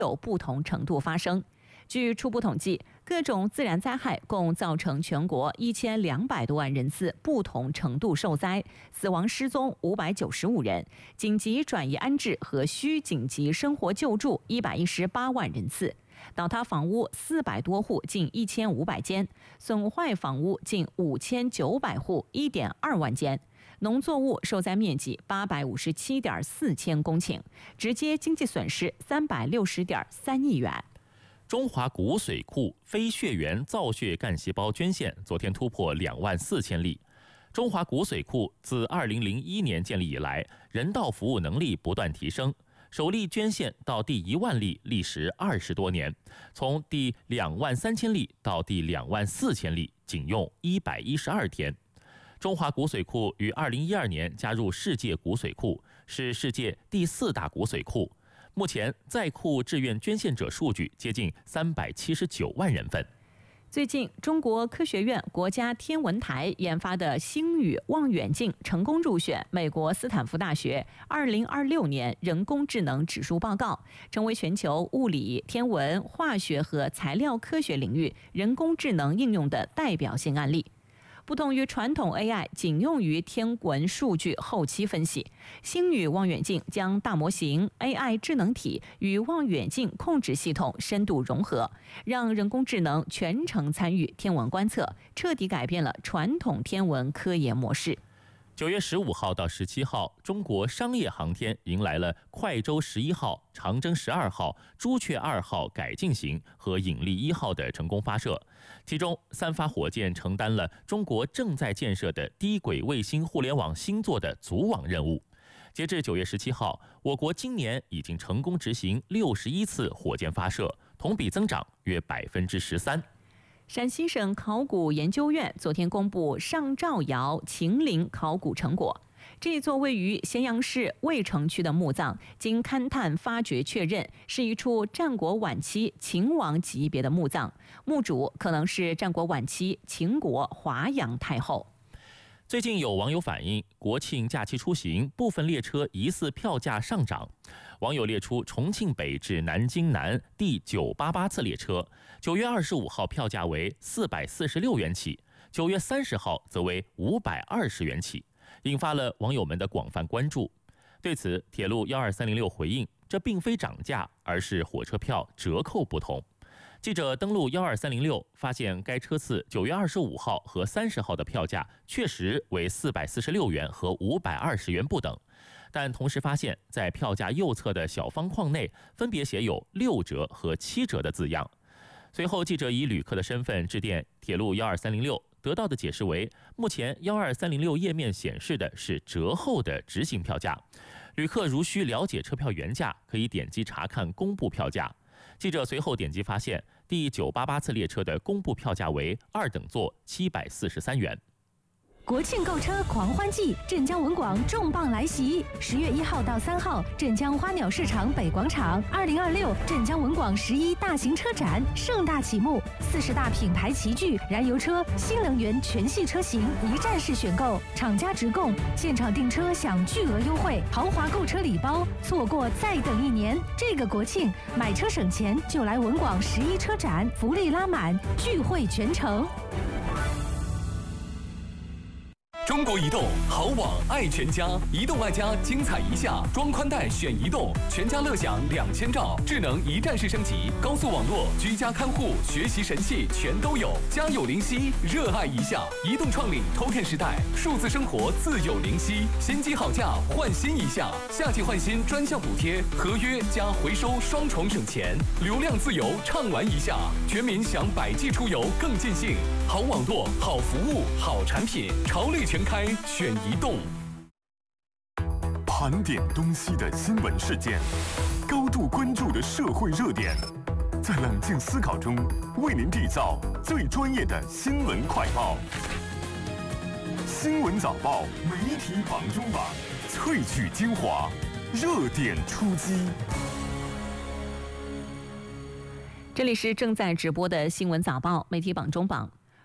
有不同程度发生。据初步统计，各种自然灾害共造成全国1200多万人次不同程度受灾，死亡失踪595人，紧急转移安置和需紧急生活救助118万人次。倒塌房屋400多户，近1500间；损坏房屋近5900户，1.2万间。农作物受灾面积857.4千公顷，直接经济损失360.3亿元。 中华骨髓库非血源造血干细胞捐献昨天突破24000例。中华骨髓库自2001年建立以来，人道服务能力不断提升。首例捐献到第1万例历时20多年，从第23000例到第24000例仅用112天。中华骨髓库于2012年加入世界骨髓库，是世界第4大骨髓库。目前在库志愿捐献者数据接近379万人份。 最近，中国科学院国家天文台研发的星宇望远镜成功入选美国斯坦福大学2026年人工智能指数报告，成为全球物理、天文、化学和材料科学领域人工智能应用的代表性案例。不同于传统 AI 仅用于天文数据后期分析，星宇望远镜将大模型、AI 智能体与望远镜控制系统深度融合，让人工智能全程参与天文观测，彻底改变了传统天文科研模式。 9月15号到17号，中国商业航天迎来了快舟11号、长征12号、朱雀2号改进型和引力1号的成功发射。其中，3发火箭承担了中国正在建设的低轨卫星互联网星座的组网任务。截至9月17号，我国今年已经成功执行61次火箭发射，同比增长约13%。 陕西省考古研究院昨天公布上兆窑秦陵考古成果。这座位于咸阳市渭城区的墓葬，经勘探发掘确认，是一处战国晚期秦王级别的墓葬，墓主可能是战国晚期秦国华阳太后。 最近有网友反映，国庆假期出行部分列车疑似票价上涨。网友列出重庆北至南京南第988次列车，9月25号票价为446元起，9月30号则为520元起，引发了网友们的广泛关注。对此，铁路12306回应，这并非涨价，而是火车票折扣不同。记者登录12306，发现该车次9月25号和30号的票价确实为446元和520元不等，但同时发现，在票价右侧的小方框内分别写有6折和7折的字样。随后，记者以旅客的身份致电铁路12306，得到的解释为，目前12306页面显示的是折后的执行票价，旅客如需了解车票原价，可以点击查看公布票价。记者随后点击发现，第988次列车的公布票价为2等座743元。 国庆购车狂欢季，镇江文广重磅来袭！10月1号到3号，镇江花鸟市场北广场2026镇江文广11大型车展盛大启幕，40大品牌齐聚，燃油车、新能源全系车型一站式选购，厂家直供，现场订车享巨额优惠，豪华购车礼包，错过再等1年。这个国庆买车省钱就来文广11车展，福利拉满，聚会全城。 中国移动好网爱全家，移动爱家精彩一下，装宽带选移动，全家乐享2000兆，智能一站式升级，高速网络，居家看护，学习神器全都有，家有灵犀，热爱一下。移动创领 Token 时代，数字生活自有灵犀，新机好价换新一下，夏季换新专项补贴，合约加回收双重省钱，流量自由畅玩一下，全民享百 G 出游更尽兴。好网络，好服务，好产品，潮绿全开选移动。 盘点东西的新闻事件，高度关注的社会热点，在冷静思考中为您缔造最专业的新闻快报。新闻早报媒体榜中榜，萃取精华，热点出击。 这里是正在直播的新闻早报媒体榜中榜。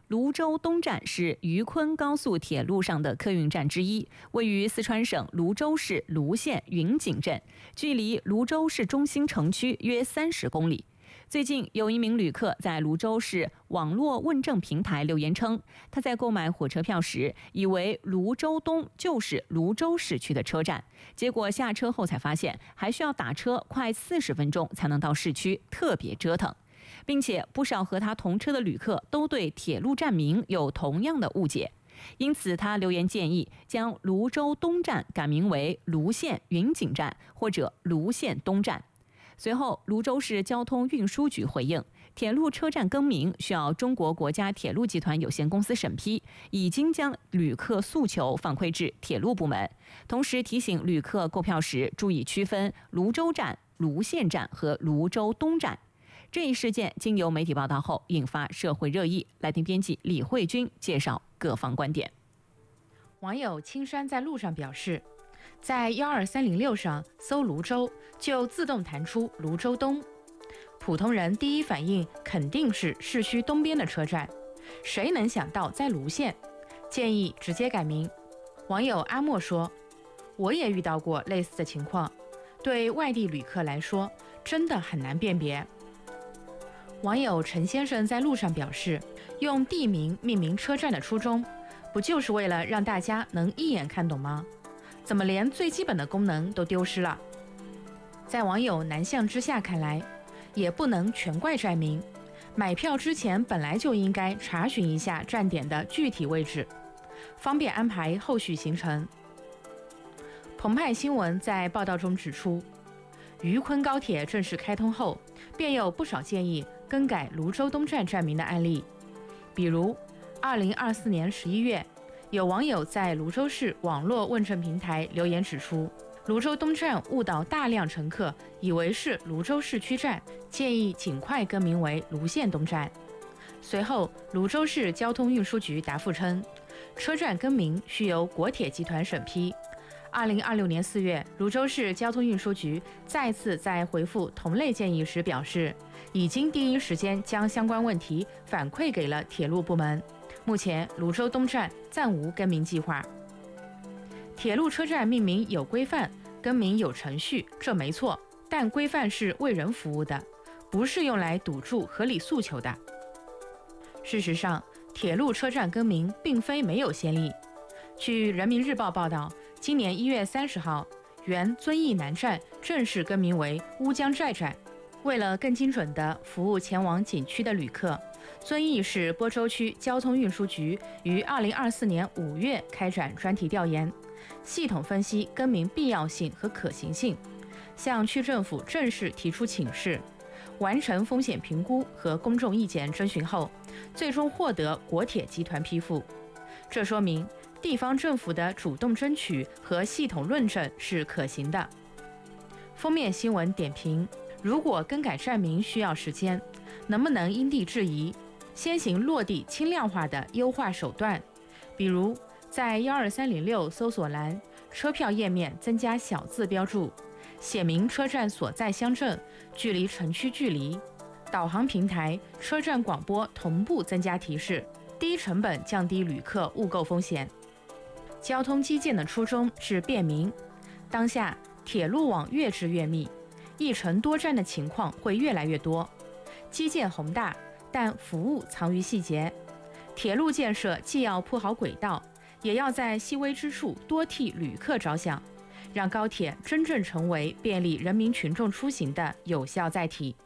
泸州东站是渝昆高速铁路上的客运站之一，位于四川省泸州市泸县云锦镇，距离泸州市中心城区约30公里。最近有一名旅客在泸州市网络问证平台留言称，他在购买火车票时以为泸州东就是泸州市区的车站，结果下车后才发现还需要打车快40分钟才能到市区，特别折腾。并且不少和他同车的旅客都对铁路站名有同样的误解，因此他留言建议将泸州东站改名为泸县云锦站或者泸县东站。随后，泸州市交通运输局回应，铁路车站更名需要中国国家铁路集团有限公司审批，已经将旅客诉求反馈至铁路部门，同时提醒旅客购票时注意区分泸州站、泸县站和泸州东站。这一事件经由媒体报道后引发社会热议。来听编辑李慧君介绍各方观点。 网友青山在路上表示，在12306上搜泸州就自动弹出泸州东，普通人第一反应肯定是市区东边的车站，谁能想到在泸县？建议直接改名。网友阿莫说，我也遇到过类似的情况，对外地旅客来说真的很难辨别。网友陈先生在路上表示，用地名命名车站的初衷，不就是为了让大家能一眼看懂吗？怎么连最基本的功能都丢失了？在网友南向之下看来，也不能全怪站名，买票之前本来就应该查询一下站点的具体位置，方便安排后续行程。澎湃新闻在报道中指出，渝昆高铁正式开通后，便有不少建议更改泸州东站站名的案例，比如2024年11月，有网友在泸州市网络问证平台留言指出，泸州东站误导大量乘客以为是泸州市区站，建议尽快更名为泸县东站。随后，泸州市交通运输局答复称，车站更名需由国铁集团审批。2026年4月，泸州市交通运输局再次在回复同类建议时表示，已经第一时间将相关问题反馈给了铁路部门。目前，泸州东站暂无更名计划。铁路车站命名有规范，更名有程序，这没错，但规范是为人服务的，不是用来堵住合理诉求的。事实上，铁路车站更名并非没有先例。据人民日报报道，今年1月30号，原遵义南站正式更名为乌江寨站。为了更精准地服务前往景区的旅客，遵义市播州区交通运输局于2024年5月开展专题调研，系统分析更名必要性和可行性，向区政府正式提出请示，完成风险评估和公众意见征询后，最终获得国铁集团批复。这说明地方政府的主动争取和系统论证是可行的。封面新闻点评：如果更改站名需要时间，能不能因地制宜，先行落地轻量化的优化手段？比如在12306搜索栏车票页面增加小字标注，写明车站所在乡镇、距离城区距离；导航平台、车站广播同步增加提示，低成本降低旅客误购风险。交通基建的初衷是便民，当下铁路网越织越密，一城多站的情况会越来越多。基建宏大，但服务藏于细节。铁路建设既要铺好轨道，也要在细微之处多替旅客着想，让高铁真正成为便利人民群众出行的有效载体。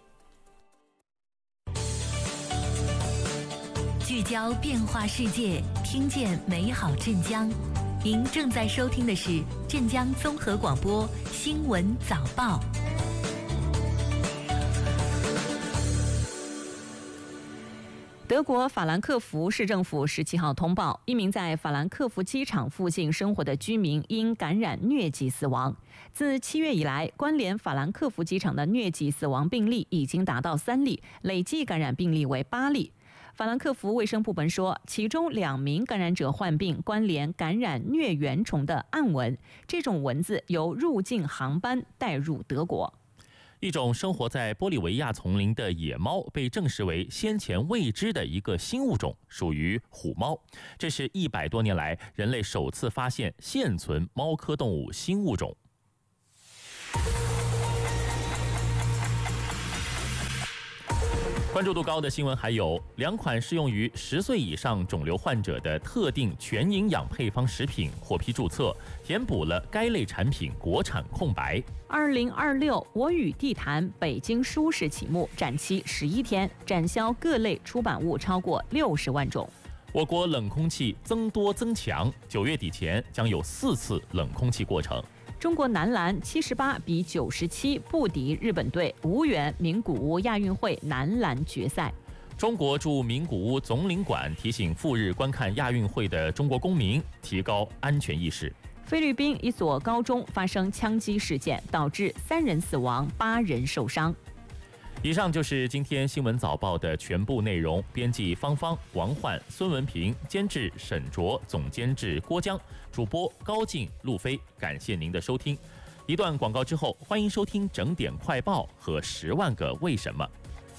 聚焦变化世界，听见美好镇江。您正在收听的是镇江综合广播新闻早报。 德国法兰克福市政府17号通报，一名在法兰克福机场附近生活的居民因感染疟疾死亡。自7月以来，关联法兰克福机场的疟疾死亡病例已经达到3例，累计感染病例为8例。法兰克福卫生部门说，其中2名感染者患病关联感染疟原虫的暗蚊，这种蚊子由入境航班带入德国。 一种生活在玻利维亚丛林的野猫被证实为先前未知的一个新物种，属于虎猫。这是100多年来人类首次发现现存猫科动物新物种。关注度高的新闻还有2款适用于10岁以上肿瘤患者的特定全营养配方食品获批注册，填补了该类产品国产空白。 2026我与地坛北京书市启幕，展期11天，展销各类出版物超过60万种。 我国冷空气增多增强，9月底前将有4次冷空气过程。 中国男篮78比97不敌日本队，无缘名古屋亚运会男篮决赛。 中国驻名古屋总领馆提醒赴日观看亚运会的中国公民提高安全意识。 菲律宾一所高中发生枪击事件，导致3人死亡，8人受伤。 以上就是今天新闻早报的全部内容。编辑芳芳、王焕、孙文平，监制沈卓，总监制郭江，主播高静、路飞。感谢您的收听。一段广告之后，欢迎收听整点快报和10万个为什么。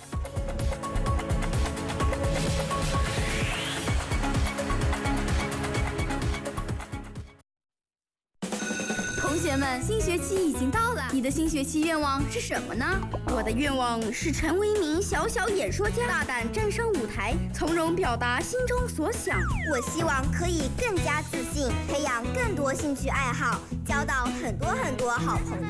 同学们，新学期已经到了，你的新学期愿望是什么呢？ 我的愿望是成为一名小小演说家，大胆站上舞台，从容表达心中所想。 我希望可以更加自信，培养更多兴趣爱好，交到很多好朋友。